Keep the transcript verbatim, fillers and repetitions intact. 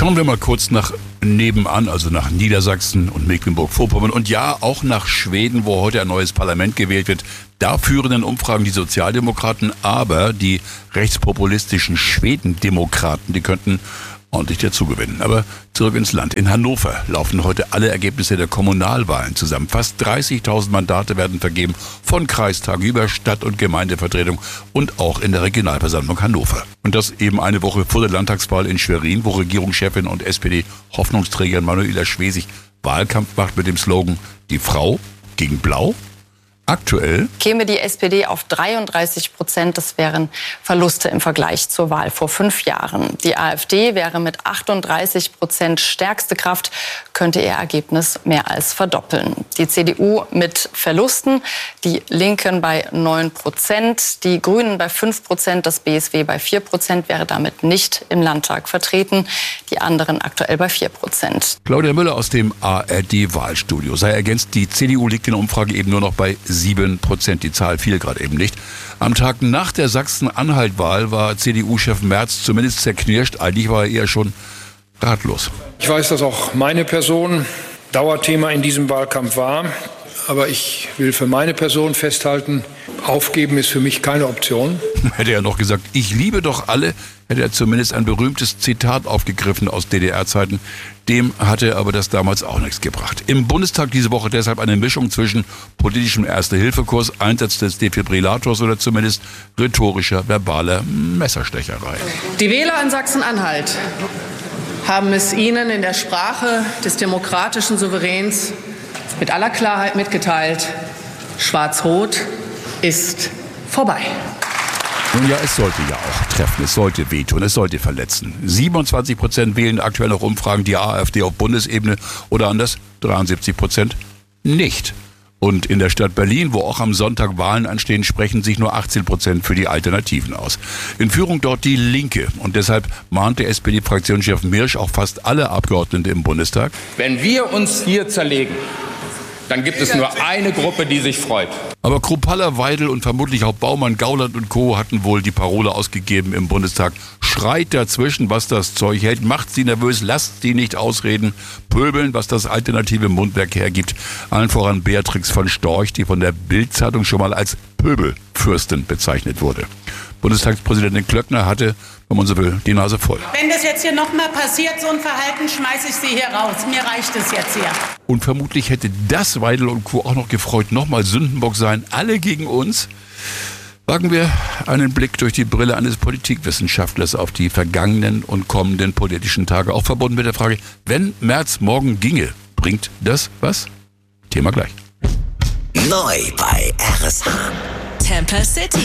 Schauen wir mal kurz nach nebenan, also nach Niedersachsen und Mecklenburg-Vorpommern und ja, auch nach Schweden, wo heute ein neues Parlament gewählt wird. Da führen in Umfragen die Sozialdemokraten, aber die rechtspopulistischen Schwedendemokraten, die könnten ordentlich dazugewinnen. Aber zurück ins Land. In Hannover laufen heute alle Ergebnisse der Kommunalwahlen zusammen. Fast dreißigtausend Mandate werden vergeben, von Kreistag über Stadt- und Gemeindevertretung und auch in der Regionalversammlung Hannover. Und das eben eine Woche vor der Landtagswahl in Schwerin, wo Regierungschefin und S P D-Hoffnungsträgerin Manuela Schwesig Wahlkampf macht mit dem Slogan „Die Frau gegen Blau". Aktuell käme die S P D auf dreiunddreißig Prozent. Das wären Verluste im Vergleich zur Wahl vor fünf Jahren. Die AfD wäre mit achtunddreißig Prozent stärkste Kraft, könnte ihr Ergebnis mehr als verdoppeln. Die C D U mit Verlusten, die Linken bei neun Prozent, die Grünen bei fünf Prozent, das B S W bei vier Prozent, wäre damit nicht im Landtag vertreten. Die anderen aktuell bei vier Prozent. Claudia Müller aus dem A R D-Wahlstudio. Sei ergänzt, die C D U liegt in der Umfrage eben nur noch bei sieben Prozent. Die Zahl fiel gerade eben nicht. Am Tag nach der Sachsen-Anhalt-Wahl war C D U-Chef Merz zumindest zerknirscht. Eigentlich war er eher schon ratlos. Ich weiß, dass auch meine Person Dauerthema in diesem Wahlkampf war. Aber ich will für meine Person festhalten, aufgeben ist für mich keine Option. Hätte er noch gesagt, ich liebe doch alle, hätte er zumindest ein berühmtes Zitat aufgegriffen aus D D R-Zeiten. Dem hatte aber das damals auch nichts gebracht. Im Bundestag diese Woche deshalb eine Mischung zwischen politischem Erste-Hilfe-Kurs, Einsatz des Defibrillators oder zumindest rhetorischer, verbaler Messerstecherei. Die Wähler in Sachsen-Anhalt haben es Ihnen in der Sprache des demokratischen Souveräns mit aller Klarheit mitgeteilt: Schwarz-Rot ist vorbei. Nun ja, es sollte ja auch treffen, es sollte wehtun, es sollte verletzen. siebenundzwanzig Prozent wählen aktuell noch Umfragen die AfD auf Bundesebene oder anders dreiundsiebzig Prozent nicht. Und in der Stadt Berlin, wo auch am Sonntag Wahlen anstehen, sprechen sich nur achtzehn Prozent für die Alternativen aus. In Führung dort die Linke. Und deshalb mahnt der S P D-Fraktionschef Mirsch auch fast alle Abgeordnete im Bundestag: Wenn wir uns hier zerlegen, dann gibt es nur eine Gruppe, die sich freut. Aber Kruppalla, Weidel und vermutlich auch Baumann, Gauland und Co. hatten wohl die Parole ausgegeben im Bundestag: Schreit dazwischen, was das Zeug hält, macht sie nervös, lasst sie nicht ausreden, pöbeln, was das alternative Mundwerk hergibt. Allen voran Beatrix von Storch, die von der Bild-Zeitung schon mal als Pöbelfürstin bezeichnet wurde. Bundestagspräsidentin Klöckner hatte, wenn man so will, die Nase voll. Wenn das jetzt hier nochmal passiert, so ein Verhalten, schmeiße ich Sie hier raus. Mir reicht es jetzt hier. Und vermutlich hätte das Weidel und Co. auch noch gefreut, nochmal Sündenbock sein, alle gegen uns. Wagen wir einen Blick durch die Brille eines Politikwissenschaftlers auf die vergangenen und kommenden politischen Tage, auch verbunden mit der Frage, wenn Merz morgen ginge, bringt das was? Thema gleich. Neu bei R S H. Temper City.